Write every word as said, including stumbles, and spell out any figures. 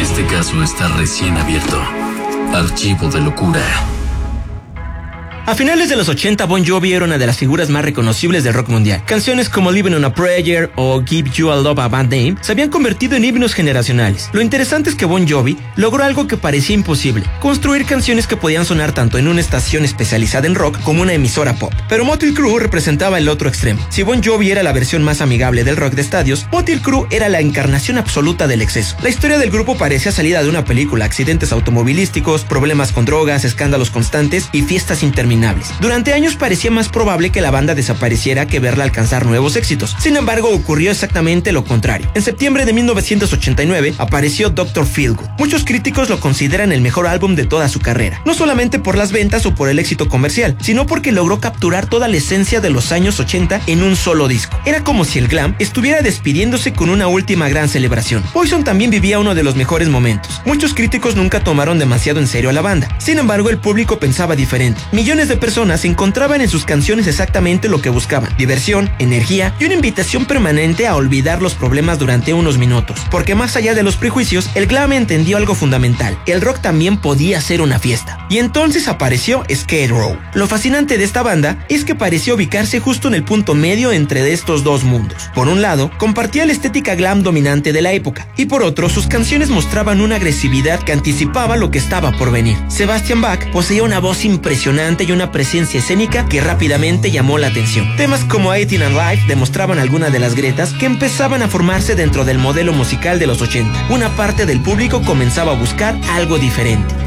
Este caso está recién abierto. Archivo de locura. A finales de los ochenta, Bon Jovi era una de las figuras más reconocibles del rock mundial. Canciones como Living on a Prayer o Give You a Love a Bad Name se habían convertido en himnos generacionales. Lo interesante es que Bon Jovi logró algo que parecía imposible: construir canciones que podían sonar tanto en una estación especializada en rock como una emisora pop. Pero Mötley Crüe representaba el otro extremo. Si Bon Jovi era la versión más amigable del rock de estadios, Mötley Crüe era la encarnación absoluta del exceso. La historia del grupo parecía salida de una película: accidentes automovilísticos, problemas con drogas, escándalos constantes y fiestas interminables. Durante años parecía más probable que la banda desapareciera que verla alcanzar nuevos éxitos. Sin embargo, ocurrió exactamente lo contrario. En septiembre de mil novecientos ochenta y nueve apareció doctor Feelgood. Muchos críticos lo consideran el mejor álbum de toda su carrera, no solamente por las ventas o por el éxito comercial, sino porque logró capturar toda la esencia de los años ochenta en un solo disco. Era como si el glam estuviera despidiéndose con una última gran celebración. Poison también vivía uno de los mejores momentos. Muchos críticos nunca tomaron demasiado en serio a la banda. Sin embargo, el público pensaba diferente. Millones de personas encontraban en sus canciones exactamente lo que buscaban: diversión, energía y una invitación permanente a olvidar los problemas durante unos minutos. Porque más allá de los prejuicios, el glam entendió algo fundamental: el rock también podía ser una fiesta. Y entonces apareció Skid Row. Lo fascinante de esta banda es que pareció ubicarse justo en el punto medio entre estos dos mundos. Por un lado, compartía la estética glam dominante de la época, y por otro, sus canciones mostraban una agresividad que anticipaba lo que estaba por venir. Sebastian Bach poseía una voz impresionante y una presencia escénica que rápidamente llamó la atención. Temas como eighteen and Life demostraban algunas de las grietas que empezaban a formarse dentro del modelo musical de los ochenta. Una parte del público comenzaba a buscar algo diferente.